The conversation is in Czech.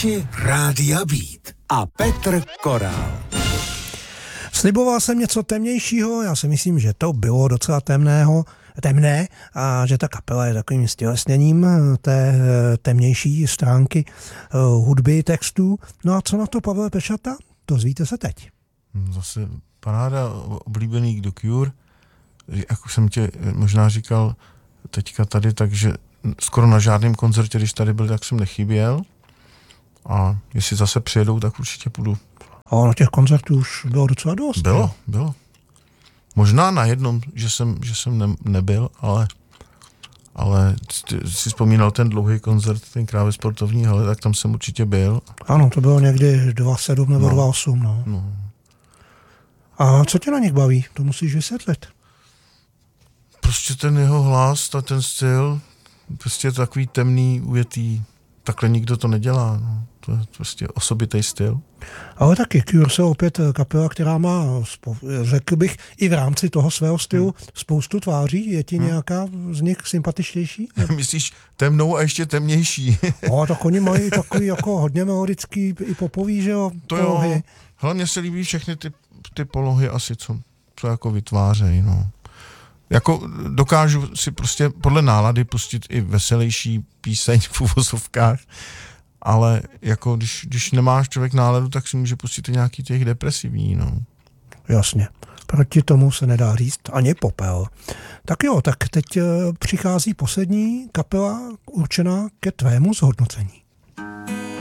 Posluchači Rádia Beat a Petr Korál. Sliboval jsem něco temnějšího, já si myslím, že to bylo docela temné a že ta kapela je takovým stělesněním té temnější stránky hudby, textů. No a co na to Pavle Pešata? Dozvíte se teď. Zase paráda oblíbený The Cure, jak už jsem tě možná říkal teďka tady, takže skoro na žádném koncertě, když tady byl, tak jsem nechyběl a jestli zase přijedou, tak určitě půjdu. A na těch koncertů už bylo docela dost. Bylo. Možná na jednom, že jsem nebyl, ale si vzpomínal ten dlouhý koncert, tenkrát ve sportovní hale, tak tam jsem určitě byl. Ano, to bylo někdy 2.7 nebo 2.8. No. A co tě na nich baví? To musíš vysvětlit. Prostě ten jeho hlas a ten styl, prostě takový temný, ujetý, takhle nikdo to nedělá. No. To je prostě osobitý styl. Ale taky Cure jsou opět kapela, která má, řekl bych, i v rámci toho svého stylu spoustu tváří. Je ti nějaká z nich sympatičtější? Myslíš temnou a ještě temnější? Tak oni mají takový jako hodně melodický i popový, že jo, polohy. Jo. Hlavně se líbí všechny ty polohy asi, co jako vytvářejí, no. Jako dokážu si prostě podle nálady pustit i veselější píseň v uvozovkách, ale jako když nemáš člověk náladu, tak si může pustit i nějaký těch depresivní, no. Jasně. Proti tomu se nedá říct ani popel. Tak jo, tak teď přichází poslední kapela určená ke tvému zhodnocení.